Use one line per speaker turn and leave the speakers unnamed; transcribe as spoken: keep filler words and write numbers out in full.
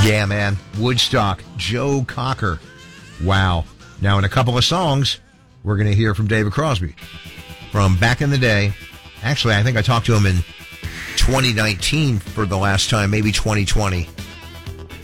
Yeah, man. Woodstock. Joe Cocker. Wow. Now, in a couple of songs, we're going to hear from David Crosby from back in the day. Actually, I think I talked to him in twenty nineteen for the last time, maybe twenty twenty.